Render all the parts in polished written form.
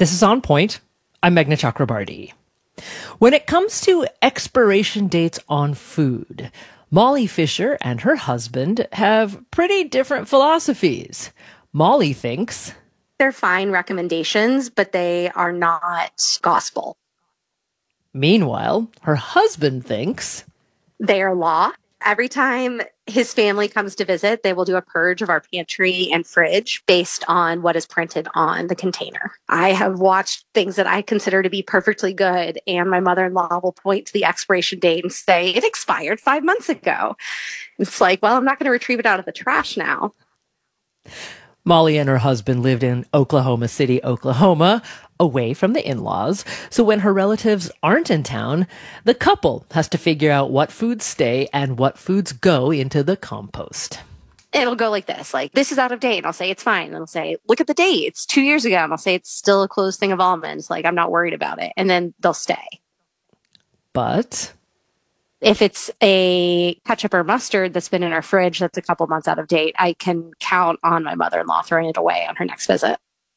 This is On Point. I'm Meghna Chakrabarty. When it comes to expiration dates on food, Molly Fisher and her husband have pretty different philosophies. Molly thinks they're fine recommendations, but they are not gospel. Meanwhile, her husband thinks they are law. Every time his family comes to visit, they will do a purge of our pantry and fridge based on what is printed on the container. I have watched things that I consider to be perfectly good, and my mother-in-law will point to the expiration date and say, it expired 5 months ago. It's like, well, I'm not going to retrieve it out of the trash now. Molly and her husband lived in Oklahoma City, Oklahoma, away from the in-laws. So when her relatives aren't in town, the couple has to figure out what foods stay and what foods go into the compost. It'll go like this is out of date. And I'll say, it's fine. And I'll say, look at the date. It's 2 years ago. And I'll say, it's still a closed thing of almonds. I'm not worried about it. And then they'll stay. But if it's a ketchup or mustard that's been in our fridge that's a couple months out of date, I can count on my mother-in-law throwing it away on her next visit.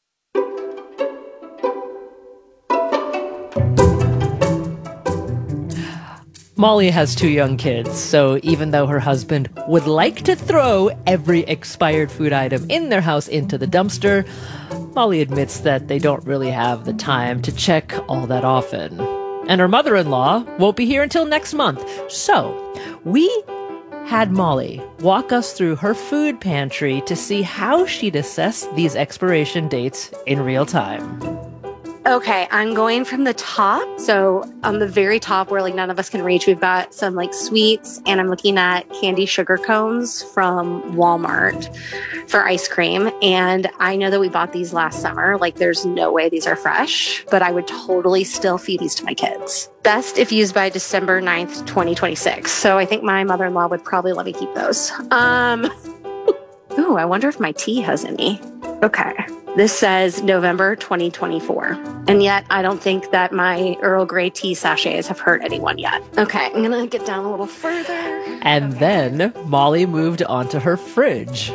Molly has 2 young kids, so even though her husband would like to throw every expired food item in their house into the dumpster, Molly admits that they don't really have the time to check all that often. And her mother-in-law won't be here until next month. So we had Molly walk us through her food pantry to see how she'd assess these expiration dates in real time. Okay, I'm going from the top. So on the very top where none of us can reach, we've got some sweets, and I'm looking at candy sugar cones from Walmart for ice cream. And I know that we bought these last summer. There's no way these are fresh, but I would totally still feed these to my kids. Best if used by December 9th, 2026. So I think my mother-in-law would probably let me keep those. Ooh, I wonder if my tea has any. Okay. This says November 2024. And yet I don't think that my Earl Grey tea sachets have hurt anyone yet. Okay, I'm going to get down a little further. And then Molly moved onto her fridge.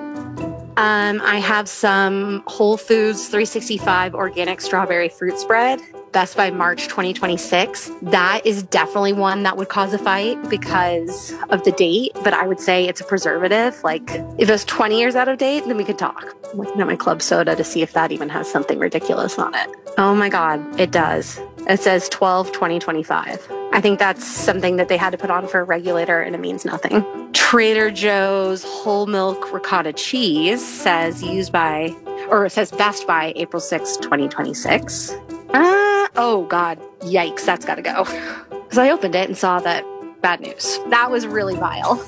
I have some Whole Foods 365 organic strawberry fruit spread. Best by March 2026. That is definitely one that would cause a fight because of the date, but I would say it's a preservative. If it was 20 years out of date, then we could talk. I'm looking at my club soda to see if that even has something ridiculous on it. Oh my God, it does. It says 12/2025. I think that's something that they had to put on for a regulator, and it means nothing. Trader Joe's whole milk ricotta cheese says best by April 6, 2026. Oh God, yikes, that's gotta go. Because I opened it and saw that bad news. That was really vile.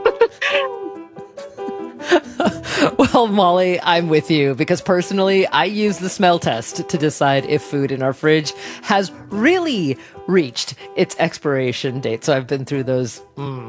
Well, Molly, I'm with you because personally, I use the smell test to decide if food in our fridge has really reached its expiration date. So I've been through those